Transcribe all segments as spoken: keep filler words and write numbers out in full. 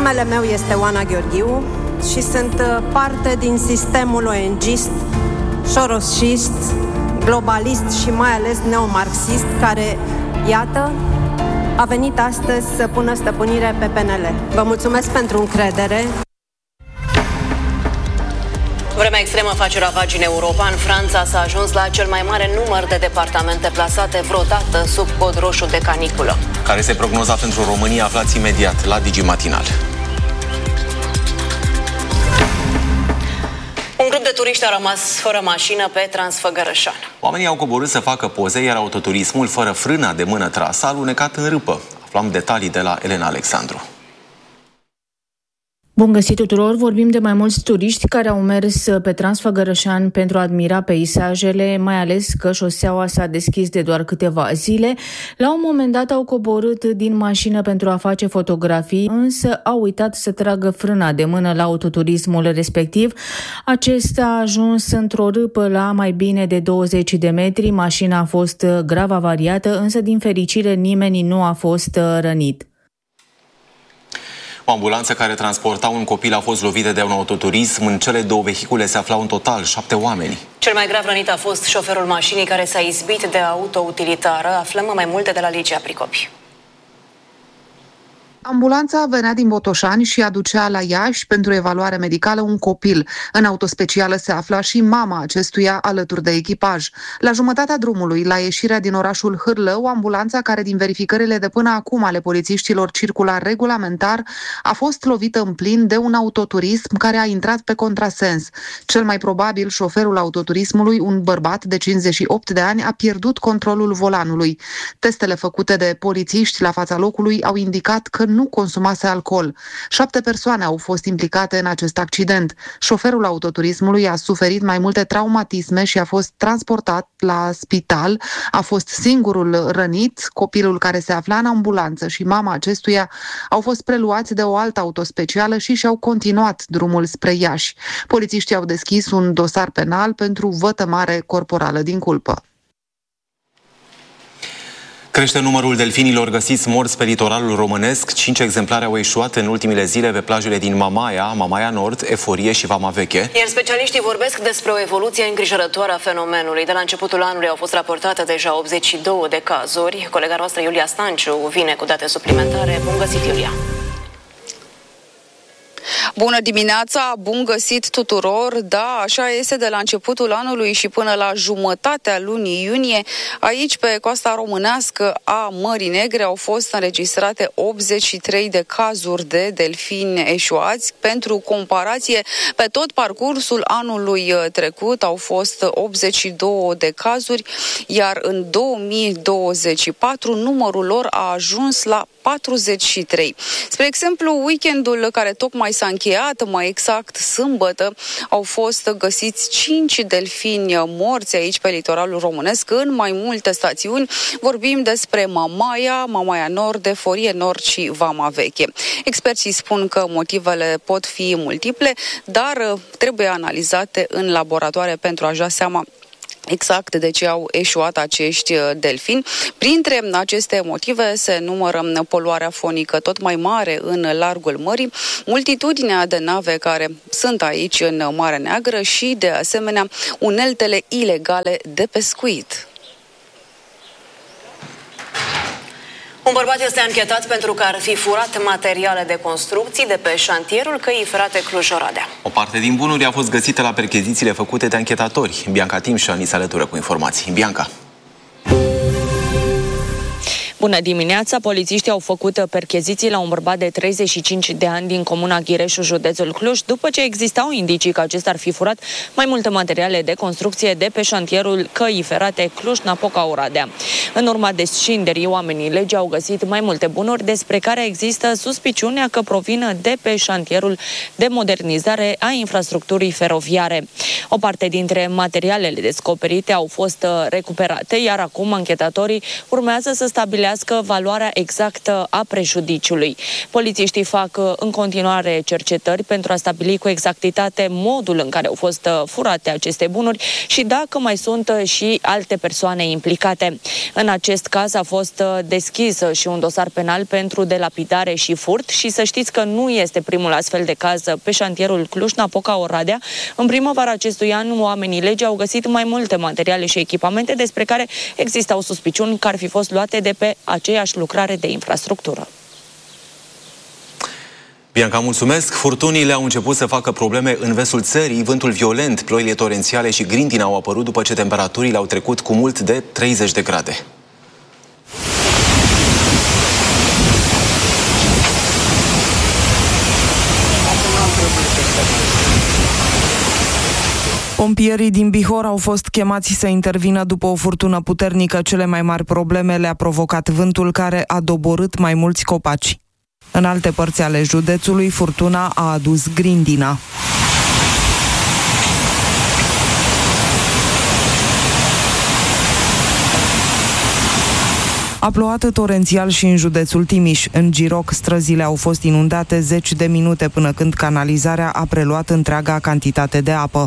Numele meu este Oana Gheorghiu și sunt parte din sistemul O N G-ist, șorosist, globalist și mai ales neomarxist, care, iată, a venit astăzi să pună stăpânire pe P N L. Vă mulțumesc pentru încredere. Vremea extremă face ravagii în Europa. În Franța s-a ajuns la cel mai mare număr de departamente plasate vreodată sub cod roșu de caniculă. Care este prognoza pentru România? Aflați imediat la Digi Matinal. Un grup de turiști a rămas fără mașină pe Transfăgărășan. Oamenii au coborât să facă poze, iar autoturismul fără frâna de mână trasă a alunecat în râpă. Aflăm detalii de la Elena Alexandru. Bun găsit tuturor! Vorbim de mai mulți turiști care au mers pe Transfăgărășan pentru a admira peisajele, mai ales că șoseaua s-a deschis de doar câteva zile. La un moment dat au coborât din mașină pentru a face fotografii, însă au uitat să tragă frâna de mână la autoturismul respectiv. Acesta a ajuns într-o râpă la mai bine de douăzeci de metri. Mașina a fost grav avariată, însă din fericire nimeni nu a fost rănit. O ambulanță care transporta un copil a fost lovită de un autoturism. În cele două vehicule se aflau în total șapte oameni. Cel mai grav rănit a fost șoferul mașinii care s-a izbit de autoutilitară. Aflăm mai multe de la Ligia Pricopi. Ambulanța venea din Botoșani și aducea la Iași pentru evaluare medicală un copil. În autospecială se afla și mama acestuia alături de echipaj. La jumătatea drumului, la ieșirea din orașul Hârlău, ambulanța, care din verificările de până acum ale polițiștilor circula regulamentar, a fost lovită în plin de un autoturism care a intrat pe contrasens. Cel mai probabil, șoferul autoturismului, un bărbat de cincizeci și opt de ani, a pierdut controlul volanului. Testele făcute de polițiști la fața locului au indicat că nu consumase alcool. Șapte persoane au fost implicate în acest accident. Șoferul autoturismului a suferit mai multe traumatisme și a fost transportat la spital. A fost singurul rănit. Copilul care se afla în ambulanță și mama acestuia au fost preluați de o altă autospecială și și-au continuat drumul spre Iași. Polițiștii au deschis un dosar penal pentru vătămare corporală din culpă. Crește numărul delfinilor găsiți morți pe litoralul românesc. Cinci exemplare au eșuat în ultimele zile pe plajele din Mamaia, Mamaia Nord, Eforie și Vama Veche. Iar specialiștii vorbesc despre o evoluție îngrijorătoare a fenomenului. De la începutul anului au fost raportate deja optzeci și două de cazuri. Colega noastră Iulia Stanciu vine cu date suplimentare. Bun găsit, Iulia! Bună dimineața, bun găsit tuturor! Da, așa este de la începutul anului și până la jumătatea lunii iunie. Aici, pe coasta românească a Mării Negre, au fost înregistrate optzeci și trei de cazuri de delfini eșuați. Pentru comparație, pe tot parcursul anului trecut au fost optzeci și două de cazuri, iar în două mii douăzeci și patru numărul lor a ajuns la patruzeci și trei. Spre exemplu, weekendul care tocmai s-a încheiat, mai exact sâmbătă, au fost găsiți cinci delfini morți aici pe litoralul românesc în mai multe stațiuni. Vorbim despre Mamaia, Mamaia Nord, Eforie Nord și Vama Veche. Experții spun că motivele pot fi multiple, dar trebuie analizate în laboratoare pentru a-și da seama exact de ce au eșuat acești delfini. Printre aceste motive se numără poluarea fonică tot mai mare în largul mării, multitudinea de nave care sunt aici în Marea Neagră și, de asemenea, uneltele ilegale de pescuit. Un bărbat este anchetat pentru că ar fi furat materiale de construcții de pe șantierul căii ferate Cluj-Oradea. O parte din bunuri a fost găsită la perchezițiile făcute de anchetatori. Bianca Timșa ni se alătură cu informații. Bianca. Bună dimineața! Polițiștii au făcut percheziții la un bărbat de treizeci și cinci de ani din comuna Ghireșu, județul Cluj, după ce existau indicii că acesta ar fi furat mai multe materiale de construcție de pe șantierul căii ferate Cluj-Napoca-Oradea. În urma descinderii, oamenii legii au găsit mai multe bunuri despre care există suspiciunea că provin de pe șantierul de modernizare a infrastructurii feroviare. O parte dintre materialele descoperite au fost recuperate, iar acum anchetatorii urmează să stabilească stabilească valoarea exactă a prejudiciului. Polițiștii fac în continuare cercetări pentru a stabili cu exactitate modul în care au fost furate aceste bunuri și dacă mai sunt și alte persoane implicate. În acest caz a fost deschis și un dosar penal pentru delapidare și furt și să știți că nu este primul astfel de caz pe șantierul Cluj-Napoca-Oradea. În primăvara acestui an, oamenii legii au găsit mai multe materiale și echipamente despre care existau suspiciuni că ar fi fost luate de pe aceeași lucrare de infrastructură. Bianca, mulțumesc. Furtunile au început să facă probleme în vestul țării. Vântul violent, ploile torențiale și grindina au apărut după ce temperaturile au trecut cu mult de treizeci de grade. Pompierii din Bihor au fost chemați să intervină după o furtună puternică. Cele mai mari probleme le-a provocat vântul care a doborât mai mulți copaci. În alte părți ale județului, furtuna a adus grindina. A plouat torențial și în județul Timiș. În Giroc, străzile au fost inundate zeci de minute până când canalizarea a preluat întreaga cantitate de apă.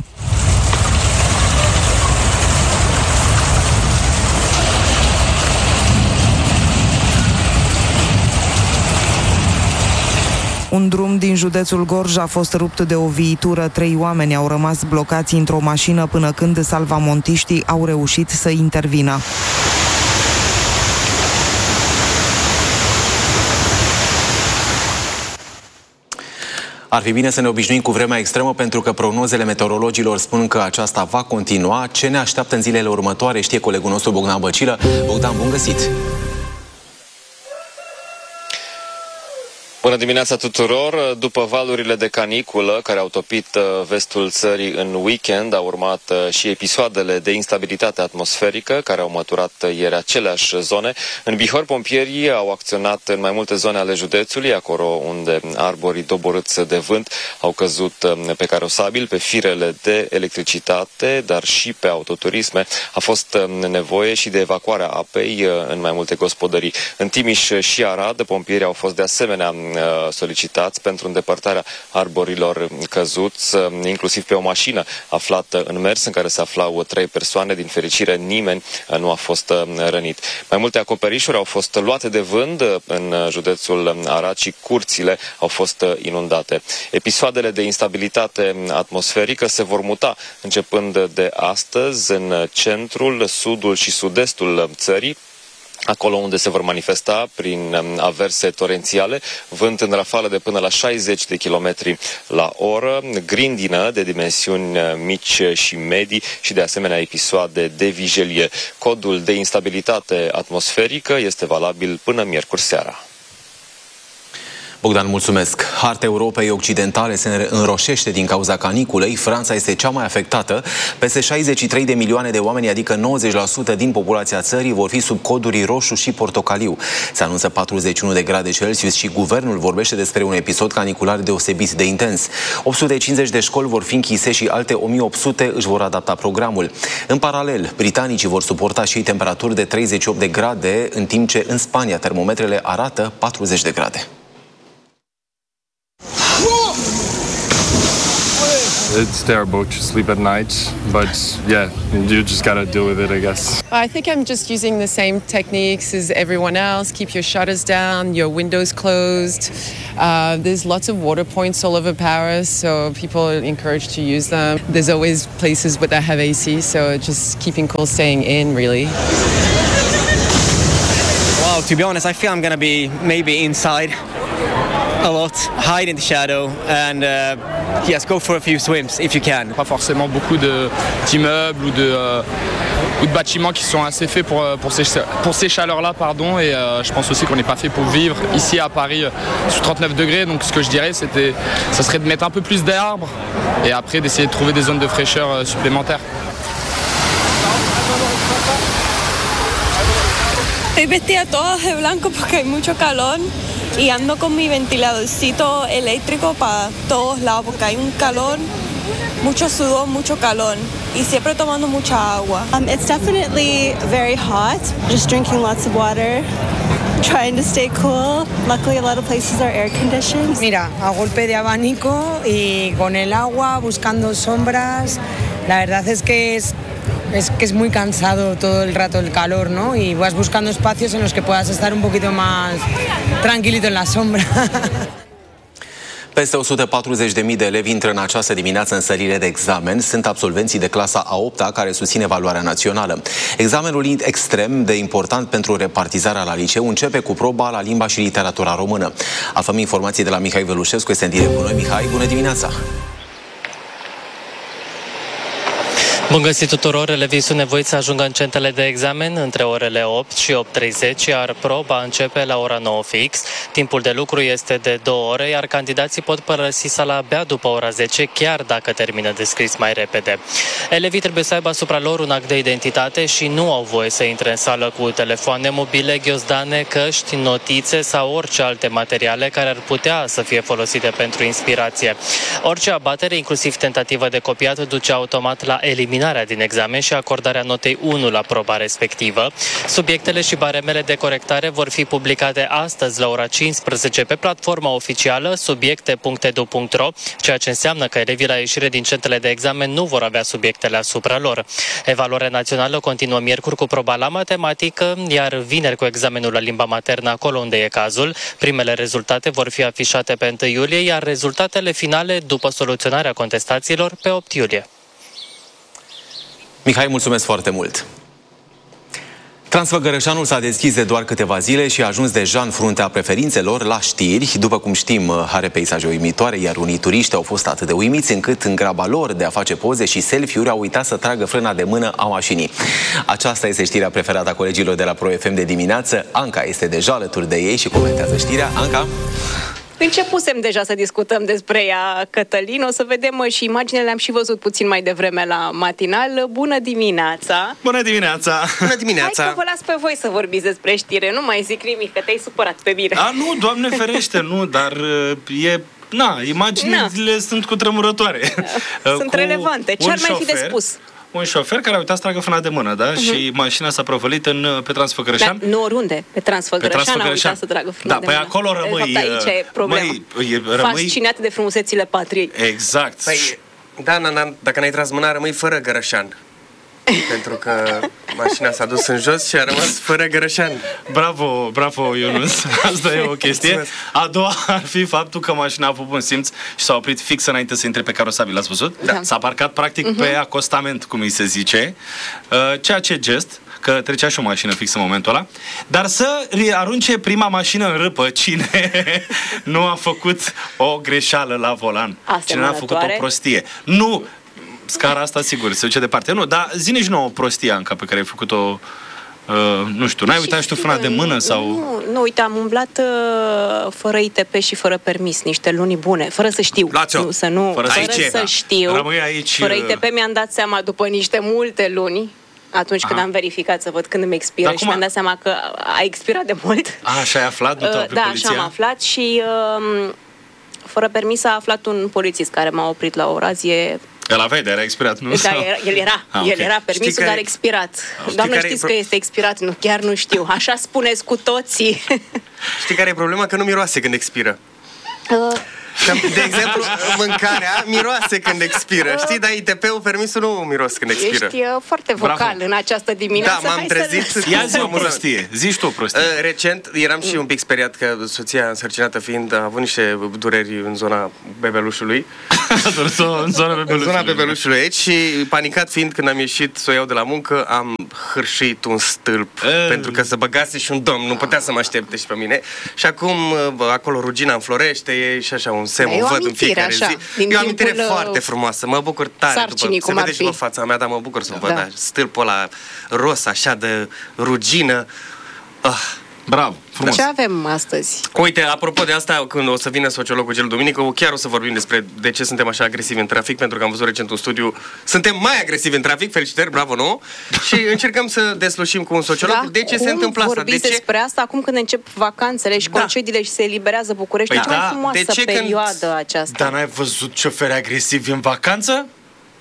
Un drum din județul Gorj a fost rupt de o viitură. Trei oameni au rămas blocați într-o mașină până când salvamontiștii au reușit să intervină. Ar fi bine să ne obișnuim cu vremea extremă pentru că prognozele meteorologilor spun că aceasta va continua. Ce ne așteaptă în zilele următoare știe colegul nostru Bogdan Băcilă. Bogdan, bun găsit! Bună dimineața tuturor! După valurile de caniculă care au topit vestul țării în weekend, au urmat și episoadele de instabilitate atmosferică care au măturat ieri aceleași zone. În Bihor, pompierii au acționat în mai multe zone ale județului, acolo unde arborii doborâți de vânt au căzut pe carosabil, pe firele de electricitate, dar și pe autoturisme. A fost nevoie și de evacuarea apei în mai multe gospodării. În Timiș și Arad, pompierii au fost de asemenea solicitați pentru îndepărtarea arborilor căzuți, inclusiv pe o mașină aflată în mers în care se aflau trei persoane. Din fericire, nimeni nu a fost rănit. Mai multe acoperișuri au fost luate de vânt în județul Arad și curțile au fost inundate. Episoadele de instabilitate atmosferică se vor muta începând de astăzi în centrul, sudul și sud-estul țării, acolo unde se vor manifesta prin averse torențiale, vânt în rafală de până la șaizeci de kilometri la oră, grindină de dimensiuni mici și medii și de asemenea episoade de vijelie. Codul de instabilitate atmosferică este valabil până miercuri seara. Bogdan, mulțumesc. Harta Europei Occidentale se înroșește din cauza caniculei. Franța este cea mai afectată. Peste șaizeci și trei de milioane de oameni, adică nouăzeci la sută din populația țării, vor fi sub coduri roșu și portocaliu. Se anunță patruzeci și unu de grade Celsius și guvernul vorbește despre un episod canicular deosebit de intens. opt sute cincizeci de școli vor fi închise și alte o mie opt sute își vor adapta programul. În paralel, britanicii vor suporta și temperaturi de treizeci și opt de grade, în timp ce în Spania termometrele arată patruzeci de grade. It's terrible to sleep at night, but yeah, you just gotta deal with it, I guess. I think I'm just using the same techniques as everyone else. Keep your shutters down, your windows closed. Uh, there's lots of water points all over Paris, so people are encouraged to use them. There's always places that have A C, so just keeping cool, staying in, really. Wow, to be honest, I feel I'm gonna be maybe inside a lot, hide in the shadow, and uh, yes, go for a few swims if you can. Pas forcément beaucoup de d'immeubles ou de euh, ou de bâtiments qui sont assez faits pour pour ces pour ces chaleurs-là, pardon. Et euh, je pense aussi qu'on n'est pas fait pour vivre ici à Paris euh, sous trente-neuf degrés. Donc ce que je dirais, c'était, ça serait de mettre un peu plus d'arbres et après d'essayer de trouver des zones de fraîcheur euh, supplémentaires. Estoy vestida toda de blanco porque hay mucho calor y ando con mi ventiladorcito eléctrico para todos lados porque hay un calor, mucho sudor, mucho calor y siempre tomando mucha agua. Um, it's definitely very hot. Just drinking lots of water trying to stay cool. Luckily, a lot of places are air conditioned. Mira, a golpe de abanico y con el agua, buscando sombras. La verdad es que es, es que es muy cansado todo el rato el calor, ¿no? Y vas buscando espacios en los que puedas estar un poquito más tranquilito en la sombra. Peste o sută patruzeci de mii de elevi intră în această dimineață în sălile de examen. Sunt absolvenții de clasa a opta care susțin evaluarea națională. Examenul extrem de important pentru repartizarea la liceu începe cu proba la limba și literatura română. Aflăm informații de la Mihai Velușescu, este în direct cu noi. Mihai, bună dimineața! Bun găsit tuturor! Elevii sunt nevoiți să ajungă în centrele de examen între orele opt și opt treizeci, iar proba începe la ora nouă fix. Timpul de lucru este de două ore, iar candidații pot părăsi sala abia după ora zece, chiar dacă termină de scris mai repede. Elevii trebuie să aibă asupra lor un act de identitate și nu au voie să intre în sală cu telefoane mobile, ghiozdane, căști, notițe sau orice alte materiale care ar putea să fie folosite pentru inspirație. Orice abatere, inclusiv tentativă de copiat, duce automat la eliminare din examen și acordarea notei unu la proba respectivă. Subiectele și baremele de corectare vor fi publicate astăzi la ora cincisprezece pe platforma oficială subiecte punct e d u punct r o, ceea ce înseamnă că elevii la ieșire din centrele de examen nu vor avea subiectele asupra lor. Evaluarea națională continuă miercuri cu proba la matematică, iar vineri cu examenul la limba maternă acolo unde e cazul. Primele rezultate vor fi afișate pe întâi iulie, iar rezultatele finale după soluționarea contestațiilor pe opt iulie. Mihai, mulțumesc foarte mult! Transfăgărășanul s-a deschis de doar câteva zile și a ajuns deja în fruntea preferințelor la știri. După cum știm, are peisaje uimitoare, iar unii turiști au fost atât de uimiți încât în graba lor de a face poze și selfie-uri au uitat să tragă frâna de mână a mașinii. Aceasta este știrea preferată a colegilor de la Pro F M de dimineață. Anca este deja alături de ei și comentează știrea. Anca? Începusem deja să discutăm despre ea, Cătălin. O să vedem și imaginele, le-am și văzut puțin mai devreme la matinal. Bună dimineața! Bună dimineața! Bună dimineața! Hai că vă las pe voi să vorbiți despre știre. Nu mai zic nimic, că te-ai supărat pe mine. A, nu, Doamne ferește, nu, dar e... Na, imaginile Na. sunt cutremurătoare. Sunt cu relevante. Ce ar mai fi de spus? Un șofer care a uitat să tragă frâna de mână, da? Uh-huh. Și mașina s-a prăvălit în, pe Transfăgărășan. Da, nu oriunde, pe Transfăgărășan a uitat să tragă frâna da, de păi mână. acolo rămâi... De fapt, aici e problema. Măi, rămâi... Fascinat de frumusețile patriei. Exact. Păi, da, na, na, dacă n-ai tras mâna, rămâi fără Gărășan. Pentru că mașina s-a dus în jos și a rămas fără Gărășan. Bravo, bravo, Ionuț. Asta e o chestie. Mulțumesc. A doua ar fi faptul că mașina a avut bun simț și s-a oprit fix înainte să intre pe carosabil. L-ați văzut? Da. S-a parcat practic uh-huh. pe acostament, cum îi se zice. Ceea ce gest, că trecea și o mașină fix în momentul ăla. Dar să arunce prima mașină în râpă cine nu a făcut o greșeală la volan. Cine n-a făcut o prostie. Nu! Scara asta, sigur, se duce departe. Nu, dar zi-ne și nouă o prostie, Anca, pe care ai făcut-o, uh, nu știu, n-ai uitat și tu frâna de mână sau... Nu, nu, uite, am umblat uh, fără I T P și fără permis niște luni bune, fără să știu. Nu, să nu, fără, fără aici, să știu. Rămâi aici... Fără I T P mi-am dat seama după niște multe luni, atunci Aha. când am verificat să văd când îmi expiră și mi-am dat seama că a expirat de mult. A, așa ai aflat? Nu te-a oprit Da, poliția? așa am aflat și uh, fără permis a aflat un polițist care m-a oprit la o razie. El avea, dar era expirat, nu? Da, era, el era, ah, el okay. era permisul, care... dar expirat. Știi Doamnă, știți e... că este expirat? Nu, chiar nu știu. Așa spuneți cu toții. Știi care e problema? Că nu miroase când expiră. Uh... De exemplu, mâncarea miroase când expiră, știi? Dar I T P-ul, permisul nu miros când expiră. Ești uh, foarte vocal Bravo. în această dimineață. Da, m-am trezit. Ia zi o prostie, zici tu o prostie. Uh, recent eram și un pic speriat că soția însărcinată fiind a avut niște dureri în zona bebelușului. în zona bebelușului. În zona bebelușului aici și panicat fiind când am ieșit să o iau de la muncă, am hârșit un stâlp uh. pentru că să băgase și un domn, nu putea să mă aștepte și pe mine. Și acum acolo rugina înflorește, e și așa un semn, o văd în fiecare așa, zi. E o amintire foarte frumoasă, mă bucur tare după, se vede și pe fața mea, dar mă bucur să văd da. stâlpul ăla ros, așa de rugină. Ah. Bravo, frumos. Ce avem astăzi? Uite, apropo de asta, când o să vină sociologul Gelu Duminică, chiar o să vorbim despre de ce suntem așa agresivi în trafic, pentru că am văzut recent un studiu. Suntem mai agresivi în trafic, felicitări, bravo nouă. Și încercăm să deslușim cu un sociolog da, de ce se întâmplă asta. De ce despre asta acum când încep vacanțele și da. concediile și se eliberează București? Păi, cea da, mai frumoasă de ce perioadă când... aceasta. Dar n-ai văzut șoferi agresivi în vacanță?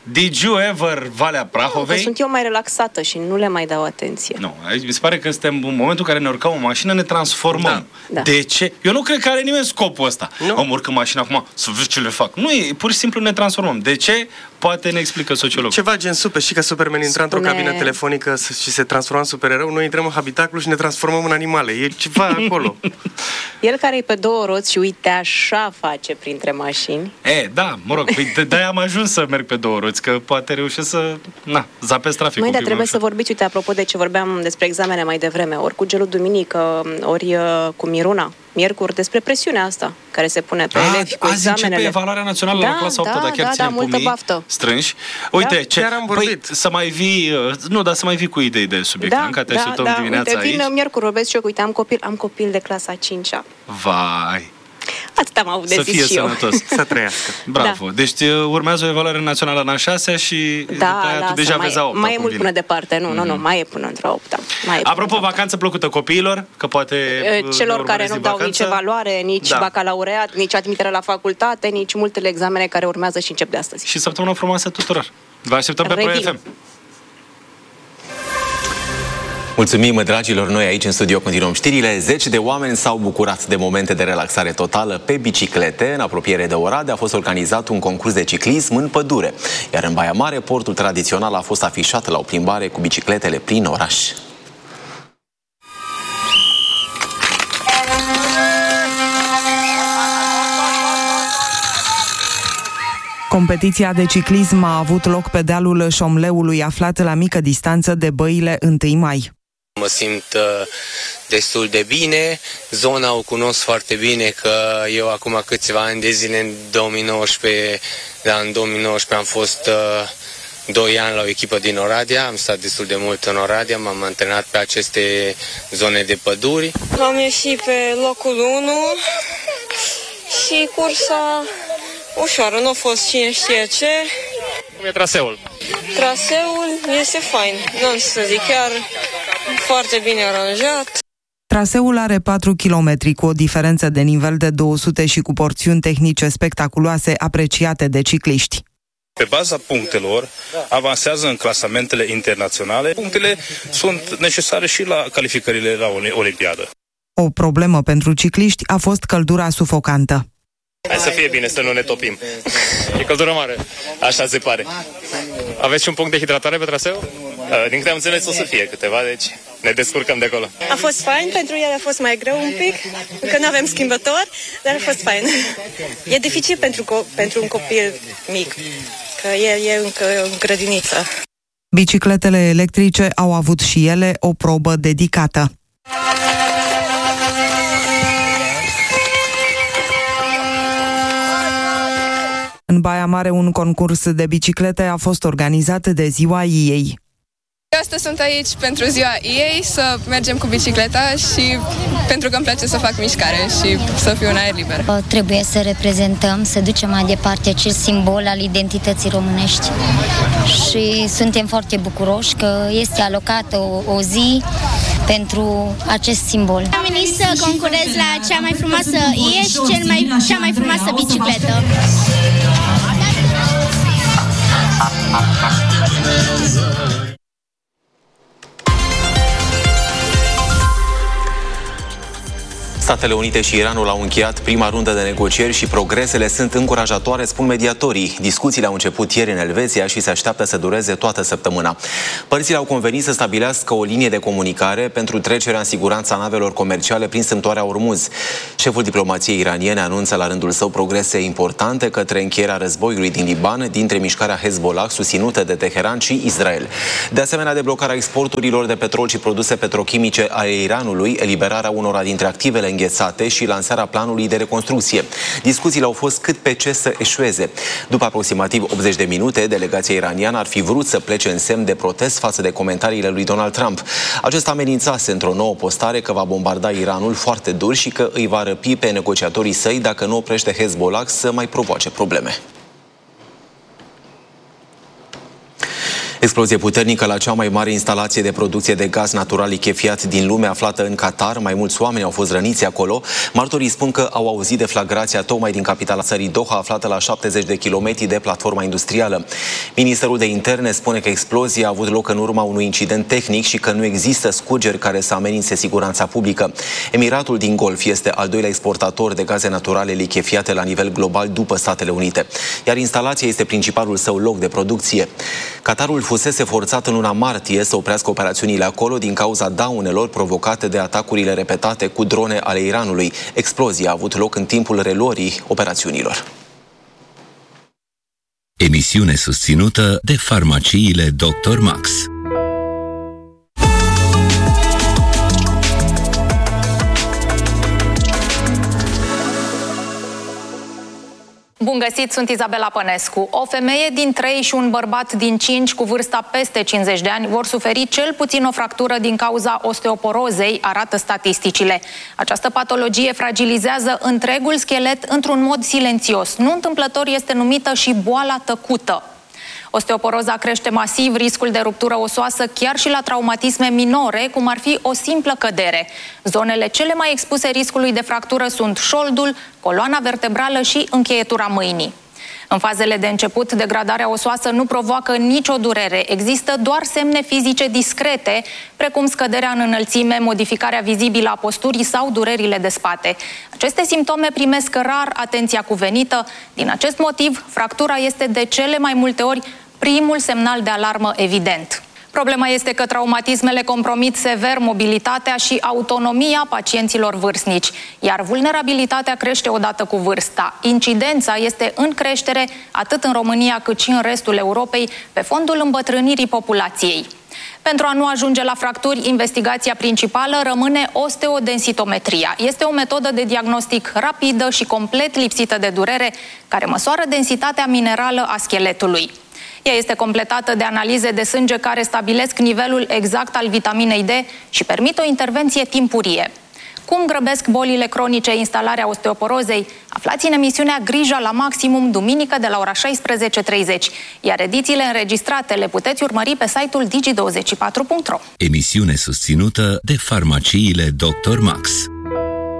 Did you ever Valea Prahovei? Că sunt eu mai relaxată și nu le mai dau atenție. Nu, aici mi se pare că suntem în momentul în care ne urcăm o mașină, ne transformăm. Da. De ce? Eu nu cred că are nimeni scopul ăsta. Nu? Am urcat mașina acum să vezi ce le fac. Nu, e pur și simplu ne transformăm. De ce? Poate ne explică sociologul. Ceva gen super. Și că Superman intra într-o cabină telefonică și se transforma în supererou, noi intrăm în habitaclu și ne transformăm în animale. E ceva acolo. El care e pe două roți și uite așa face printre mașini. E, da, mă rog, păi de-aia am ajuns să merg pe două roți, că poate reușesc să, na, zapez traficul. Măi, dar trebuie să vorbiți, uite, apropo de ce vorbeam despre examene mai devreme, ori cu gelul duminică, ori uh, cu Miruna, miercuri, despre presiunea asta care se pune pe A, elevi cu azi examenele. începe evaluarea națională da, la clasa a opta, da, dar chiar da, ținem da, multă pumnii baftă. strânși. Uite, da, ce, păi, să mai vii, nu, dar să mai vii cu idei de subiect, da, încă te da, așteptăm da, dimineața uite, vin aici. miercuri, vorbesc și eu, uite, am copil, am copil de clasa a cincea. Vai! Atât am avut de să zis fie și eu. sănătos. Să trăiască. Bravo. Da. Deci urmează o evaluare națională în a șasea și da, după aia da, tu deja mai, vezi a opta. mai e mult vine. până departe. Nu, mm-hmm. nu, nu, mai e până într-a opta. Apropo, vacanță plăcută copiilor, că poate celor care nu dau nici evaluare, nici da. bacalaureat, nici admitere la facultate, nici multele examene care urmează și încep de astăzi. Și săptămâna frumoasă tuturor. Vă așteptăm pe Pro F M. Mulțumim, dragilor, noi aici în studio continuăm știrile. Zeci de oameni s-au bucurat de momente de relaxare totală pe biciclete. În apropiere de Oradea a fost organizat un concurs de ciclism în pădure. Iar în Baia Mare, portul tradițional a fost afișat la o plimbare cu bicicletele prin oraș. Competiția de ciclism a avut loc pe dealul Șomleului, aflat la mică distanță de băile întâi mai. Mă simt uh, destul de bine, zona o cunosc foarte bine, că eu acum câțiva ani de zile, în două mii nouăsprezece, da, în două mii nouăsprezece am fost uh, doi ani la o echipă din Oradea, am stat destul de mult în Oradea, m-am antrenat pe aceste zone de păduri. Am ieșit pe locul unu și cursa ușoară, nu a fost cine știe ce. Cum e traseul? Traseul este fain, nu să zic, chiar foarte bine aranjat. Traseul are patru kilometri cu o diferență de nivel de două sute și cu porțiuni tehnice spectaculoase apreciate de cicliști. Pe baza punctelor avansează în clasamentele internaționale. Punctele sunt necesare și la calificările la Olimpiadă. O problemă pentru cicliști a fost căldura sufocantă. Hai să fie bine, să nu ne topim. E căldură mare, așa se pare. Aveți și un punct de hidratare pe traseu? Din câte am înțeles o să fie câteva, deci ne descurcăm de acolo. A fost fain, pentru el a fost mai greu un pic, că nu avem schimbător, dar a fost fain. E dificil pentru, co- pentru un copil mic, că el e încă în grădiniță. Bicicletele electrice au avut și ele o probă dedicată. În Baia Mare, un concurs de biciclete a fost organizat de Ziua I E I. Astăzi sunt aici pentru Ziua I E I, să mergem cu bicicleta și pentru că îmi place să fac mișcare și să fiu în aer liber. Trebuie să reprezentăm, să ducem mai departe acel simbol al identității românești și suntem foarte bucuroși că este alocată o, o zi pentru acest simbol. Am venit să concurez la cea mai frumoasă I E și cel mai, cea mai frumoasă bicicletă. Statele Unite și Iranul au încheiat prima rundă de negocieri și progresele sunt încurajatoare, spun mediatorii. Discuțiile au început ieri în Elveția și se așteaptă să dureze toată săptămâna. Părțile au convenit să stabilească o linie de comunicare pentru trecerea în siguranță a navelor comerciale prin strâmtoarea Ormuz. Șeful diplomației iraniene anunță la rândul său progrese importante către încheierea războiului din Liban dintre mișcarea Hezbollah susținută de Teheran și Israel. De asemenea, deblocarea exporturilor de petrol și produse petrochimice ale Iranului, eliberarea unora dintre activele înghețate și lansarea planului de reconstrucție. Discuțiile au fost cât pe ce să eșueze. După aproximativ optzeci de minute, delegația iraniană ar fi vrut să plece în semn de protest față de comentariile lui Donald Trump. Acesta amenințase într-o nouă postare că va bombarda Iranul foarte dur și că îi va răpi pe negociatorii săi dacă nu oprește Hezbollah să mai provoace probleme. Explozie puternică la cea mai mare instalație de producție de gaz natural lichefiat din lume, aflată în Qatar. Mai mulți oameni au fost răniți acolo. Martorii spun că au auzit deflagrația tocmai din capitala țării Doha, aflată la șaptezeci de kilometri de platforma industrială. Ministerul de Interne spune că explozia a avut loc în urma unui incident tehnic și că nu există scurgeri care să amenințe siguranța publică. Emiratul din Golf este al doilea exportator de gaze naturale lichefiate la nivel global după Statele Unite, iar instalația este principalul său loc de producție. Qatarul fusese forțat în luna martie să oprească operațiunile acolo din cauza daunelor provocate de atacurile repetate cu drone ale Iranului. Explozia a avut loc în timpul reluării operațiunilor. Emisiune susținută de farmaciile doctor Max. Bun găsit, sunt Izabela Pănescu. O femeie din trei și un bărbat din cinci cu vârsta peste cincizeci de ani vor suferi cel puțin o fractură din cauza osteoporozei, arată statisticile. Această patologie fragilizează întregul schelet într-un mod silențios. Nu întâmplător este numită și boala tăcută. Osteoporoza crește masiv riscul de ruptură osoasă chiar și la traumatisme minore, cum ar fi o simplă cădere. Zonele cele mai expuse riscului de fractură sunt șoldul, coloana vertebrală și încheietura mâinii. În fazele de început, degradarea osoasă nu provoacă nicio durere. Există doar semne fizice discrete, precum scăderea în înălțime, modificarea vizibilă a posturii sau durerile de spate. Aceste simptome primesc rar atenția cuvenită. Din acest motiv, fractura este de cele mai multe ori primul semnal de alarmă evident. Problema este că traumatismele compromit sever mobilitatea și autonomia pacienților vârstnici, iar vulnerabilitatea crește odată cu vârsta. Incidența este în creștere atât în România cât și în restul Europei, pe fondul îmbătrânirii populației. Pentru a nu ajunge la fracturi, investigația principală rămâne osteodensitometria. Este o metodă de diagnostic rapidă și complet lipsită de durere, care măsoară densitatea minerală a scheletului. Ea este completată de analize de sânge care stabilesc nivelul exact al vitaminei D și permit o intervenție timpurie. Cum grăbesc bolile cronice instalarea osteoporozei? Aflați în emisiunea Grija la maximum, duminică de la ora șaisprezece și treizeci, iar edițiile înregistrate le puteți urmări pe site-ul digi douăzeci și patru punct ro. Emisiune susținută de farmaciile doctor Max.